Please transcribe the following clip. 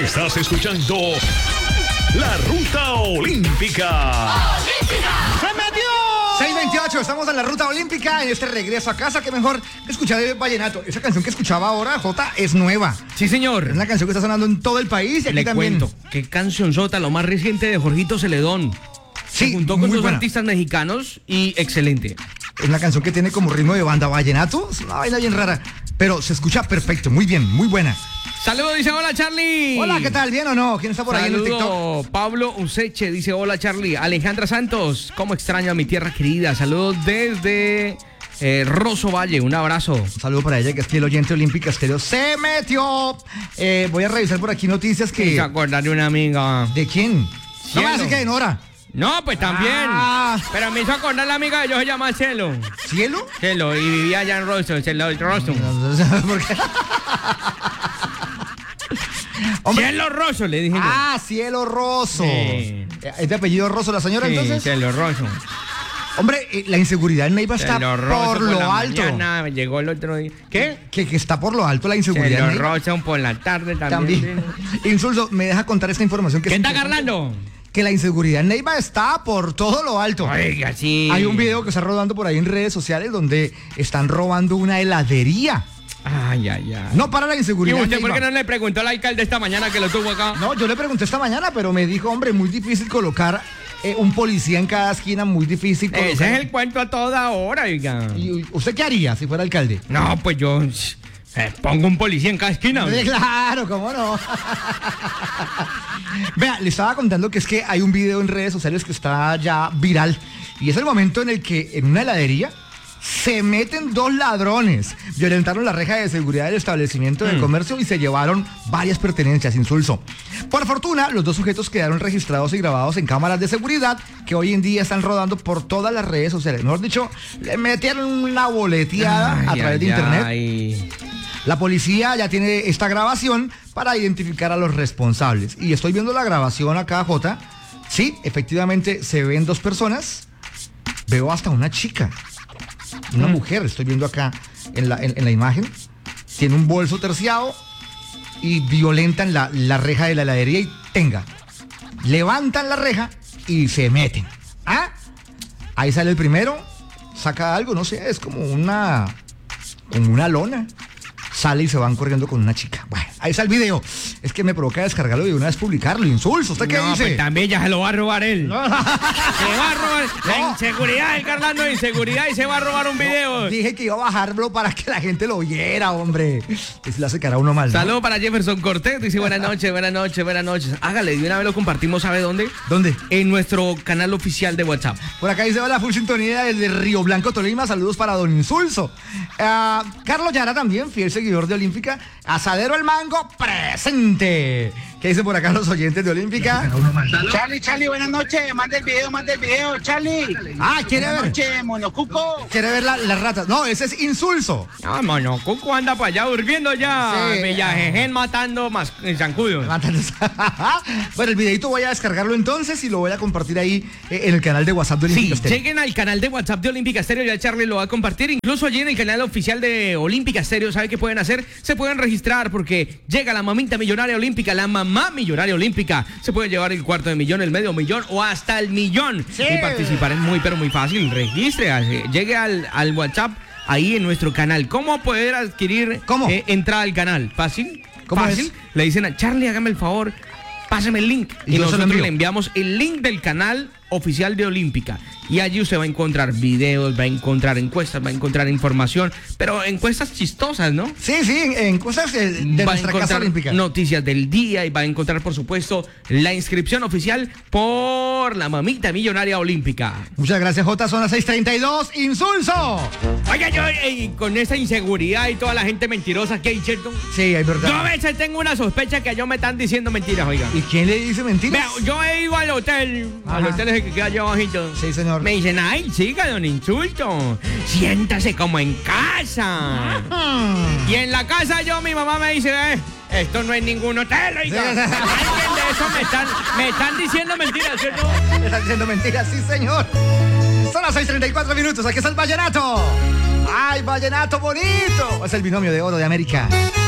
Estás escuchando La Ruta Olímpica. ¡Se metió! 6:28, estamos en la Ruta Olímpica, en este regreso a casa. Que mejor que escuchar el vallenato. Esa canción que escuchaba ahora, Jota, es nueva. Sí, señor. Es una canción que está sonando en todo el país y aquí Le también. cuento, qué canción sota, lo más reciente de Jorgito Celedón. Sí, Se juntó con muy dos buena. artistas mexicanos y excelente. Es una canción que tiene como ritmo de banda vallenato. Es una vaina bien rara, pero se escucha perfecto, muy bien, muy buena. Saludos, dice hola Charlie. Hola, ¿qué tal? ¿Bien o no? ¿Quién está por ahí en el TikTok? Saludos, Pablo Useche dice hola Charlie. Alejandra Santos, cómo extraño a mi tierra querida. Saludos desde Rosso Valle, un abrazo. Un saludo para ella, que es fiel oyente Olímpica Estéreo. ¡Se metió! Voy a revisar por aquí noticias ¿Se que... acuerdan de una amiga? ¿De quién? No me Cielo. hace que de Nora. No, pues también. Ah. Pero me hizo acordar la amiga de ellos, se llama Cielo. ¿Cielo? Cielo, y vivía allá en Rosso, Rosso. ¿Por qué? Hombre. Cielo Rosso, le dije yo. Ah, Cielo Rosso. Sí. ¿Es de apellido Rosso la señora, Sí, entonces? Cielo Rosso. Hombre, la inseguridad en Neiva está Cielo Rosso por lo la alto. mañana, llegó el otro día. ¿Qué? Que está por lo alto la inseguridad en Cielo Neiva. Rosso por la tarde también. Insulso, me deja contar esta información que ¿Qué es está importante. cargando? Que la inseguridad en Neiva está por todo lo alto. Oiga, sí. Hay un video que está rodando por ahí en redes sociales donde están robando una heladería. Ay, ay, ay. No para la ¿Y inseguridad. en usted por Neiva. qué no le preguntó al alcalde esta mañana que lo tuvo acá? No, yo le pregunté esta mañana, pero me dijo, hombre, muy difícil colocar un policía en cada esquina, muy difícil colocar. Ese es el cuento a toda hora, oiga. ¿Y usted qué haría si fuera alcalde? No, pues yo pongo un policía en cada esquina. Claro, cómo no. Vea, le estaba contando que es que hay un video en redes sociales que está ya viral y es el momento en el que en una heladería se meten dos ladrones, violentaron la reja de seguridad del establecimiento de comercio y se llevaron varias pertenencias, insulso. Por fortuna, los dos sujetos quedaron registrados y grabados en cámaras de seguridad que hoy en día están rodando por todas las redes sociales. Mejor dicho, le metieron una boleteada a través de internet. Ay. La policía ya tiene esta grabación para identificar a los responsables. Y estoy viendo la grabación acá, Jota. Sí, efectivamente se ven dos personas. Veo hasta una chica. Una mujer, estoy viendo acá en la imagen. Tiene un bolso terciado y violentan la reja de la heladería y levantan la reja y se meten. ¿Ah? Ahí sale el primero, saca algo, no sé, es como una lona. Sale y se van corriendo con una chica. Bueno, ahí está el video. Es que me provoca descargarlo y de una vez publicarlo. Insulso, ¿usted qué No, dice? pues también ya se lo va a robar él. Se No. va a robar la No. inseguridad, el Carlando de inseguridad y se va a robar un video. Dije que iba a bajarlo para que la gente lo viera, hombre. Es le hace cara a uno mal, ¿no? Saludos para Jefferson Cortés, dice buenas noches, buenas noches, buenas noches. Hágale, de una vez lo compartimos, ¿sabe dónde? ¿Dónde? En nuestro canal oficial de WhatsApp. Por acá dice, hola, full sintonía desde Río Blanco, Tolima. Saludos para Don Insulso. Carlos Yara también, fiel seguidor de Olímpica. Asadero El Mango, presente. ¿Qué dicen por acá los oyentes de Olímpica? Charlie, buenas noches. Manda el video, Charlie. Ah, ¿quiere Buenas ver? noches, Monocuco. ¿Quiere ver las ratas? No, ese es Insulso. No, mano, Cuco anda para allá durmiendo ya. Sí. Villajejen matando más zancudos. Bueno, el videito voy a descargarlo entonces y lo voy a compartir ahí en el canal de WhatsApp de Sí, Olímpica Estéreo. lleguen al canal de WhatsApp de Olímpica Estéreo, ya Charlie lo va a compartir. Incluso allí en el canal oficial de Olímpica Estéreo, ¿sabe qué pueden hacer? Se pueden registrar porque llega la mamita millonaria olímpica, la mamá millonaria olímpica. Se puede llevar el $250,000, el $500,000 o hasta el millón. Sí. Y participar es muy, pero muy fácil. Registre, llegue al WhatsApp ahí en nuestro canal. ¿Cómo poder adquirir ¿Cómo? entrada al canal? ¿Fácil? ¿Cómo ¿Fácil? es? Le dicen a Charlie, hágame el favor, pásame el link. Y yo se lo nosotros envío. le enviamos el link del canal oficial de Olímpica. Y allí usted va a encontrar videos, va a encontrar encuestas, va a encontrar información, pero encuestas chistosas, ¿no? Sí, en cosas de Va a nuestra casa encontrar olímpica. noticias del día y va a encontrar, por supuesto, la inscripción oficial por la mamita millonaria olímpica. Muchas gracias, Jota. Son las 6:32. ¡Insulso! Oiga, yo con esa inseguridad y toda la gente mentirosa que hay, ¿cierto? Sí, hay Yo a verdad. veces tengo una sospecha que yo me están diciendo mentiras, oiga. ¿Y quién le dice mentiras? Vea, yo he ido al hotel Ajá. ese que queda allá abajito. Sí, señor. Me dicen, ay, siga, don Insulto, siéntase como en casa. Y en la casa mi mamá me dice, esto no es ningún hotel, oiga. Sí. Alguien de eso me están diciendo mentiras, ¿cierto? Me están diciendo mentiras, sí, señor. Son las 6:34 minutos. Aquí está el vallenato. ¡Ay, vallenato bonito! Es el binomio de oro de América.